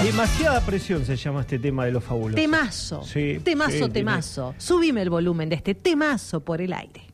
Demasiada presión se llama este tema de Los Fabulosos. Temazo, Sí, temazo, sí, temazo. Subime el volumen de este temazo por el aire.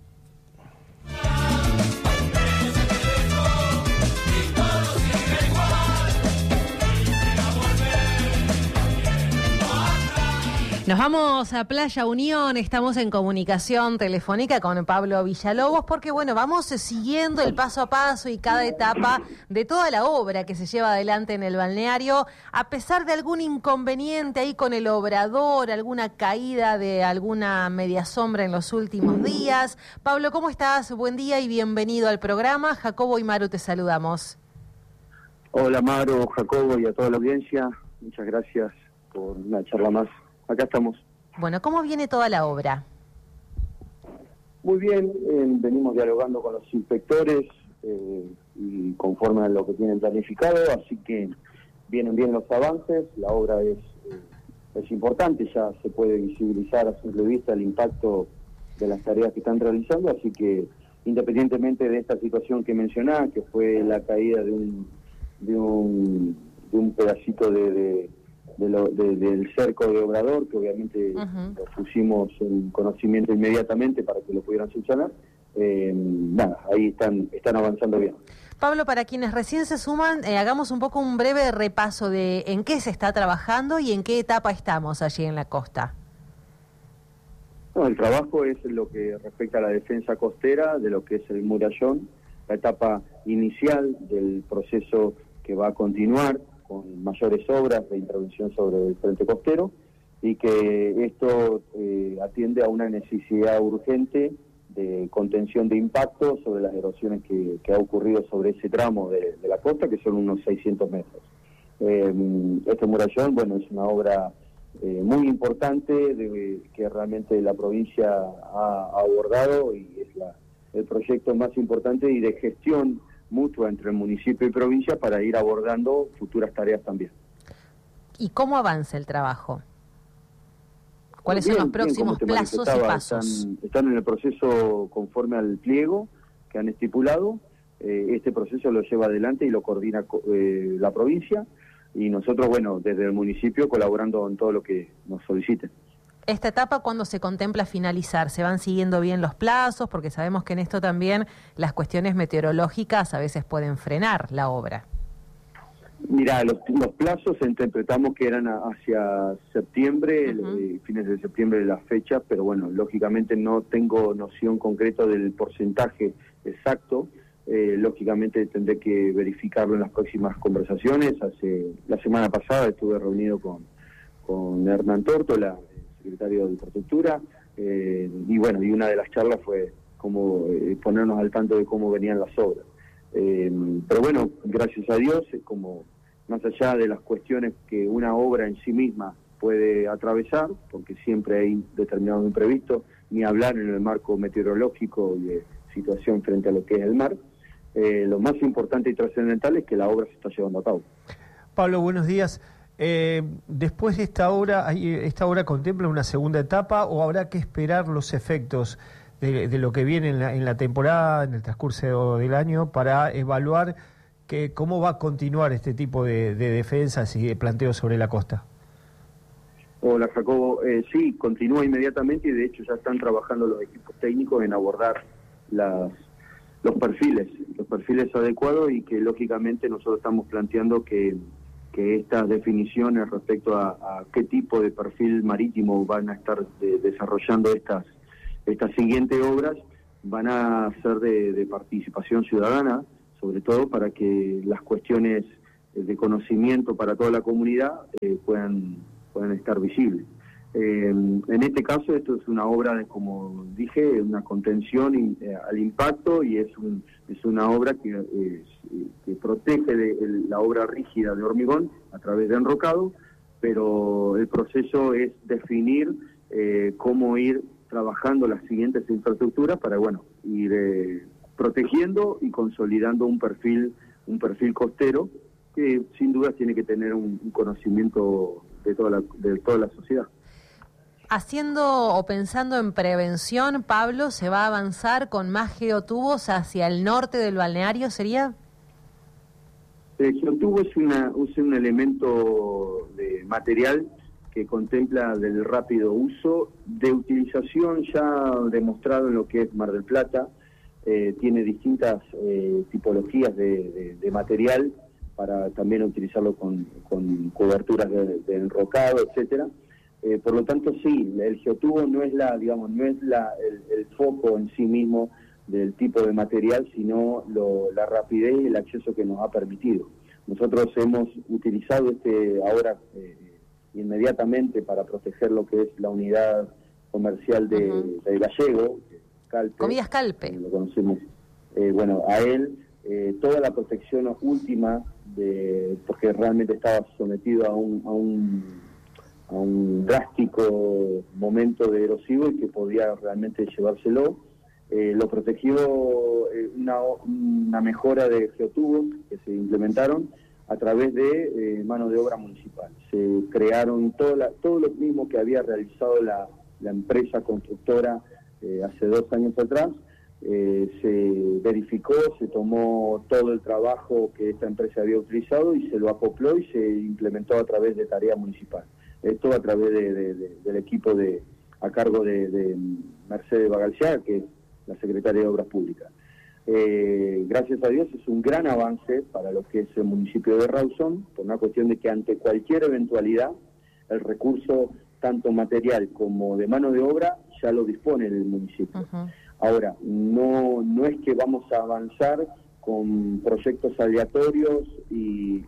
Nos vamos a Playa Unión, estamos en comunicación telefónica con Pablo Villalobos porque, bueno, vamos siguiendo el paso a paso y cada etapa de toda la obra que se lleva adelante en el balneario, a pesar de algún inconveniente ahí con el obrador, alguna caída de alguna media sombra en los últimos días. Pablo, ¿cómo estás? Buen día y bienvenido al programa. Jacobo y Maru te saludamos. Hola Maru, Jacobo y a toda la audiencia, muchas gracias por una charla más. Acá estamos. Bueno, ¿cómo viene toda la obra? Muy bien, venimos dialogando con los inspectores y conforme a lo que tienen planificado, así que vienen bien los avances, la obra es importante, ya se puede visibilizar a simple vista el impacto de las tareas que están realizando, así que independientemente de esta situación que mencionaba, que fue la caída de un pedacito del cerco de Obrador, que obviamente lo pusimos en conocimiento inmediatamente para que lo pudieran subsanar. Ahí están avanzando bien. Pablo, para quienes recién se suman, hagamos un poco un breve repaso de en qué se está trabajando y en qué etapa estamos allí en la costa. El trabajo es lo que respecta a la defensa costera de lo que es el murallón, la etapa inicial del proceso que va a continuar con mayores obras de intervención sobre el frente costero, y que esto atiende a una necesidad urgente de contención de impacto sobre las erosiones que ha ocurrido sobre ese tramo de la costa, que son unos 600 metros. Este murallón, bueno, es una obra muy importante que realmente la provincia ha abordado, y es el proyecto más importante y de gestión mutua entre el municipio y provincia para ir abordando futuras tareas también. ¿Y cómo avanza el trabajo? ¿Cuáles son los próximos plazos y pasos? Están en el proceso conforme al pliego que han estipulado. Este proceso lo lleva adelante y lo coordina la provincia, y nosotros, bueno, desde el municipio colaborando en todo lo que nos soliciten. ¿Esta etapa cuándo se contempla finalizar? ¿Se van siguiendo bien los plazos? Porque sabemos que en esto también las cuestiones meteorológicas a veces pueden frenar la obra. Mirá, los plazos interpretamos que eran hacia septiembre, fines de septiembre de la fecha, pero bueno, lógicamente no tengo noción concreta del porcentaje exacto. Lógicamente tendré que verificarlo en las próximas conversaciones. La semana pasada estuve reunido con Hernán Tórtola, secretario de Infraestructura, y bueno, y una de las charlas fue como ponernos al tanto de cómo venían las obras. Pero bueno, gracias a Dios, como más allá de las cuestiones que una obra en sí misma puede atravesar, porque siempre hay determinados imprevistos, ni hablar en el marco meteorológico y de situación frente a lo que es el mar, lo más importante y trascendental es que la obra se está llevando a cabo. Pablo, buenos días. Después de esta obra contempla una segunda etapa, o habrá que esperar los efectos de lo que viene en la temporada, en el transcurso del año, para evaluar cómo va a continuar este tipo de defensas y de planteos sobre la costa? Hola Jacobo, sí, continúa inmediatamente, y de hecho ya están trabajando los equipos técnicos en abordar los perfiles adecuados, y que lógicamente nosotros estamos planteando que estas definiciones respecto a qué tipo de perfil marítimo van a estar desarrollando estas siguientes obras van a ser de participación ciudadana, sobre todo para que las cuestiones de conocimiento para toda la comunidad puedan estar visibles. En este caso esto es una obra, como dije, una contención al impacto, y es una obra que protege la obra rígida de hormigón a través de enrocado, pero el proceso es definir cómo ir trabajando las siguientes infraestructuras para, bueno, ir protegiendo y consolidando un perfil costero que sin duda tiene que tener un conocimiento de toda la sociedad. Haciendo o pensando en prevención, Pablo, ¿se va a avanzar con más geotubos hacia el norte del balneario, sería? El geotubo es un elemento de material que contempla del rápido uso, de utilización ya demostrado en lo que es Mar del Plata. Tiene distintas tipologías de material para también utilizarlo con coberturas de enrocado, etcétera. Por lo tanto, sí, el geotubo no es el foco en sí mismo del tipo de material, sino la rapidez y el acceso que nos ha permitido. Nosotros hemos utilizado ahora inmediatamente para proteger lo que es la unidad comercial de Gallego, Calpe. Comidas Calpe. Lo conocemos. A él toda la protección última, porque realmente estaba sometido a un drástico momento de erosivo y que podía realmente llevárselo. Lo protegió una mejora de geotubos que se implementaron a través de mano de obra municipal. Se crearon todo lo mismo que había realizado la empresa constructora hace 2 años atrás. Se verificó, se tomó todo el trabajo que esta empresa había utilizado y se lo acopló y se implementó a través de tarea municipal. Esto a través del equipo a cargo de Mercedes Bagalciaga, que es la secretaria de Obras Públicas. Gracias a Dios es un gran avance para lo que es el municipio de Rawson, por una cuestión de que ante cualquier eventualidad, el recurso tanto material como de mano de obra ya lo dispone el municipio. Ahora, no es que vamos a avanzar con proyectos aleatorios y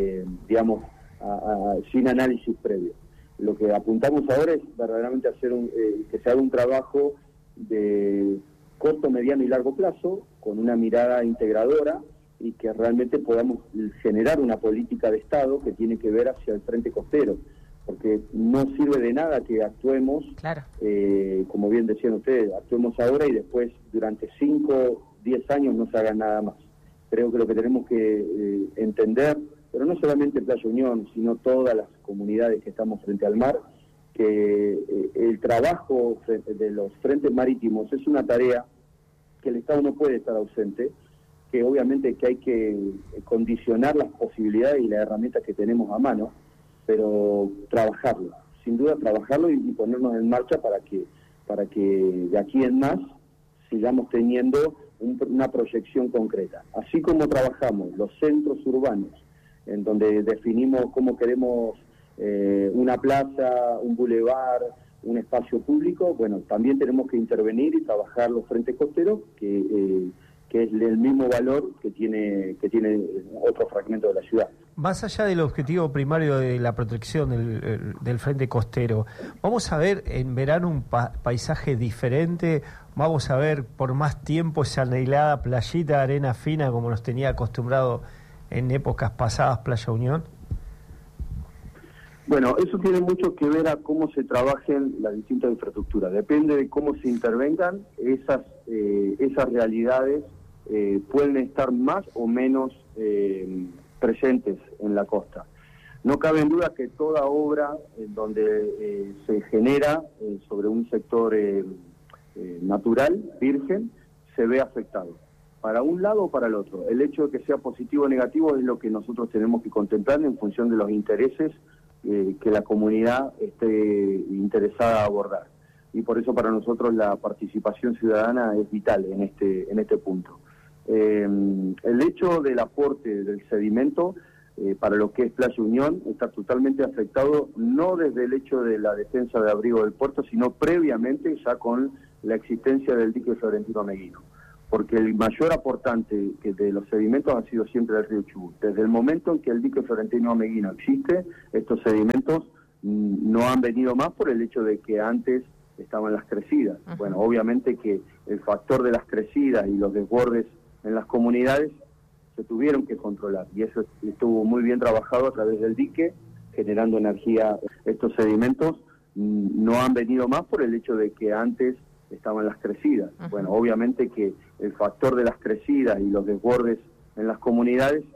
sin análisis previo. Lo que apuntamos ahora es verdaderamente hacer que se haga un trabajo de corto, mediano y largo plazo, con una mirada integradora y que realmente podamos generar una política de Estado que tiene que ver hacia el frente costero, porque no sirve de nada que actuemos, claro. Como bien decían ustedes, actuemos ahora y después durante 5, 10 años no se haga nada más. Creo que lo que tenemos que entender, pero no solamente Playa Unión, sino todas las comunidades que estamos frente al mar, que el trabajo de los frentes marítimos es una tarea que el Estado no puede estar ausente, que obviamente que hay que condicionar las posibilidades y las herramientas que tenemos a mano, pero trabajarlo, sin duda trabajarlo y ponernos en marcha para que de aquí en más sigamos teniendo una proyección concreta. Así como trabajamos los centros urbanos, en donde definimos cómo queremos una plaza, un bulevar, un espacio público, bueno, también tenemos que intervenir y trabajar los frentes costeros, que es el mismo valor que tiene otro fragmento de la ciudad. Más allá del objetivo primario de la protección del frente costero, ¿vamos a ver en verano un paisaje diferente? ¿Vamos a ver por más tiempo esa anhelada playita de arena fina como nos tenía acostumbrado en épocas pasadas Playa Unión? Bueno, eso tiene mucho que ver a cómo se trabajen las distintas infraestructuras. Depende de cómo se intervengan, esas realidades pueden estar más o menos presentes en la costa. No cabe en duda que toda obra en donde se genera sobre un sector natural, virgen, se ve afectado, para un lado o para el otro. El hecho de que sea positivo o negativo es lo que nosotros tenemos que contemplar en función de los intereses que la comunidad esté interesada a abordar. Y por eso para nosotros la participación ciudadana es vital en este punto. El hecho del aporte del sedimento para lo que es Playa Unión está totalmente afectado, no desde el hecho de la defensa de abrigo del puerto, sino previamente ya con la existencia del dique Florentino Meguino, porque el mayor aportante de los sedimentos ha sido siempre el río Chubut. Desde el momento en que el dique Florentino Meguino existe, estos sedimentos no han venido más por el hecho de que antes estaban las crecidas. Bueno, obviamente que el factor de las crecidas y los desbordes en las comunidades se tuvieron que controlar, y eso estuvo muy bien trabajado a través del dique, generando energía. Estos sedimentos no han venido más por el hecho de que antes estaban las crecidas. Bueno, obviamente que el factor de las crecidas y los desbordes en las comunidades